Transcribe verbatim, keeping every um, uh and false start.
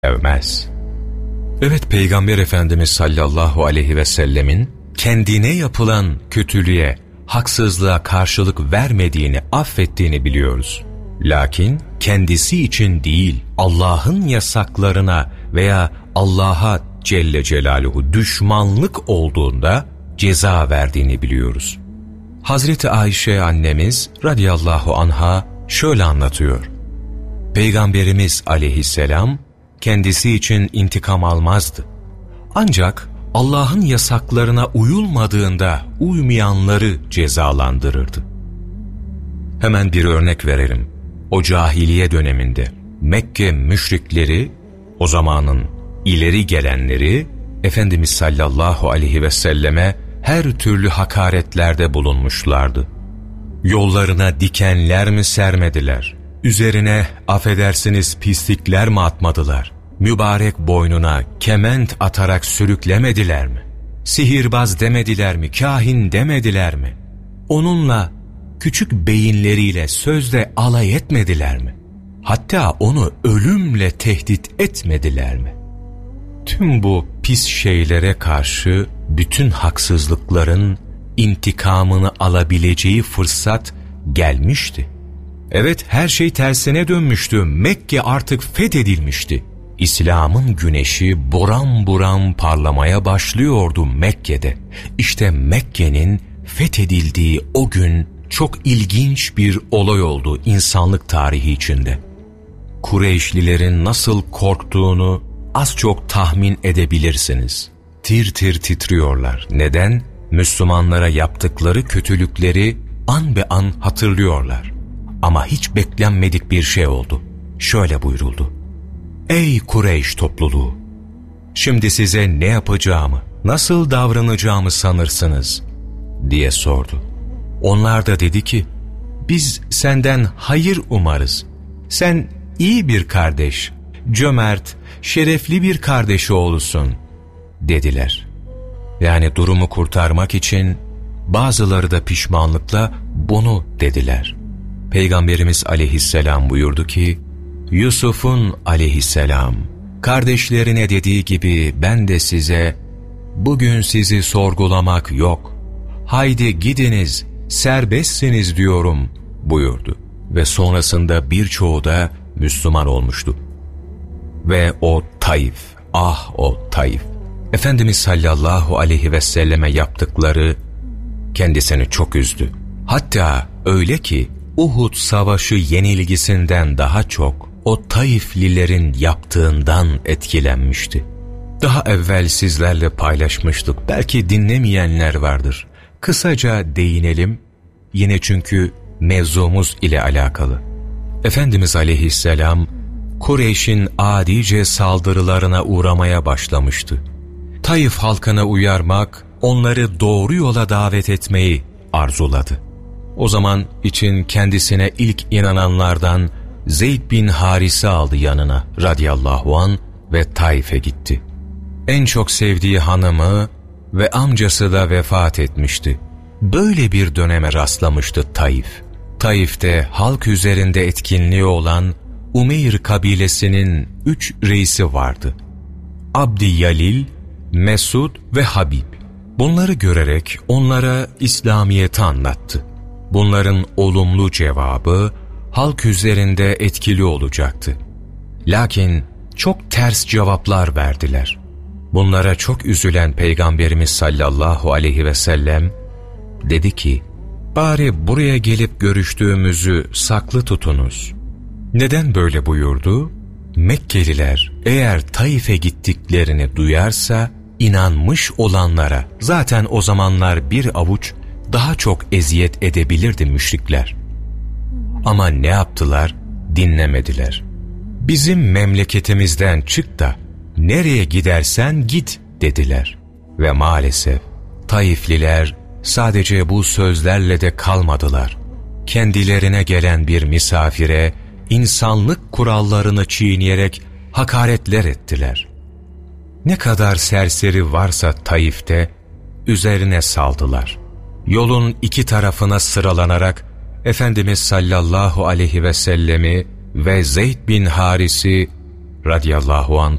sevmez. Evet, Peygamber Efendimiz sallallahu aleyhi ve sellemin kendine yapılan kötülüğe, haksızlığa karşılık vermediğini, affettiğini biliyoruz. Lakin kendisi için değil, Allah'ın yasaklarına veya Allah'a Celle Celaluhu düşmanlık olduğunda ceza verdiğini biliyoruz. Hazreti Ayşe annemiz radıyallahu anha şöyle anlatıyor. Peygamberimiz aleyhisselam kendisi için intikam almazdı. Ancak Allah'ın yasaklarına uyulmadığında uymayanları cezalandırırdı. Hemen bir örnek verelim. O cahiliye döneminde Mekke müşrikleri, o zamanın ileri gelenleri, Efendimiz sallallahu aleyhi ve selleme her türlü hakaretlerde bulunmuşlardı. Yollarına dikenler mi sermediler? Üzerine affedersiniz pislikler mi atmadılar? Mübarek boynuna kement atarak sürüklemediler mi? Sihirbaz demediler mi? Kahin demediler mi? Onunla küçük beyinleriyle sözde alay etmediler mi? Hatta onu ölümle tehdit etmediler mi? Tüm bu pis şeylere karşı bütün haksızlıkların intikamını alabileceği fırsat gelmişti. Evet, her şey tersine dönmüştü. Mekke artık fethedilmişti. İslam'ın güneşi buram buram parlamaya başlıyordu Mekke'de. İşte Mekke'nin fethedildiği o gün çok ilginç bir olay oldu insanlık tarihi içinde. Kureyşlilerin nasıl korktuğunu az çok tahmin edebilirsiniz. Tir tir titriyorlar. Neden? Müslümanlara yaptıkları kötülükleri an be an hatırlıyorlar. Ama hiç beklenmedik bir şey oldu. Şöyle buyuruldu. Ey Kureyş topluluğu! Şimdi size ne yapacağımı, nasıl davranacağımı sanırsınız? Diye sordu. Onlar da dedi ki, biz senden hayır umarız. Sen iyi bir kardeş, cömert, şerefli bir kardeş oğlusun, dediler. Yani durumu kurtarmak için bazıları da pişmanlıkla bunu dediler. Peygamberimiz aleyhisselam buyurdu ki, Yusuf'un aleyhisselam kardeşlerine dediği gibi ben de size bugün sizi sorgulamak yok, haydi gidiniz, serbestsiniz diyorum buyurdu. Ve sonrasında birçoğu da Müslüman olmuştu. Ve o Taif, ah o Taif, Efendimiz sallallahu aleyhi ve selleme yaptıkları kendisini çok üzdü. Hatta öyle ki Uhud savaşı yenilgisinden daha çok o Taiflilerin yaptığından etkilenmişti. Daha evvel sizlerle paylaşmıştık. Belki dinlemeyenler vardır. Kısaca değinelim. Yine çünkü mevzumuz ile alakalı. Efendimiz aleyhisselam Kureyş'in adice saldırılarına uğramaya başlamıştı. Taif halkına uyarmak, onları doğru yola davet etmeyi arzuladı. O zaman için kendisine ilk inananlardan Zeyd bin Harise aldı yanına radıyallahu an ve Taif'e gitti. En çok sevdiği hanımı ve amcası da vefat etmişti. Böyle bir döneme rastlamıştı Taif. Taif'te halk üzerinde etkinliği olan Umeyr kabilesinin üç reisi vardı. Abdi Yalil, Mesud ve Habib. Bunları görerek onlara İslamiyet'i anlattı. Bunların olumlu cevabı halk üzerinde etkili olacaktı. Lakin çok ters cevaplar verdiler. Bunlara çok üzülen Peygamberimiz sallallahu aleyhi ve sellem dedi ki, bari buraya gelip görüştüğümüzü saklı tutunuz. Neden böyle buyurdu? Mekkeliler eğer Taif'e gittiklerini duyarsa inanmış olanlara zaten o zamanlar bir avuç daha çok eziyet edebilirdi müşrikler. Ama ne yaptılar? Dinlemediler. Bizim memleketimizden çık da nereye gidersen git dediler. Ve maalesef Taifliler sadece bu sözlerle de kalmadılar. Kendilerine gelen bir misafire insanlık kurallarını çiğneyerek hakaretler ettiler. Ne kadar serseri varsa Taif'te üzerine saldılar. Yolun iki tarafına sıralanarak Efendimiz sallallahu aleyhi ve sellemi ve Zeyd bin Haris'i radıyallahu anh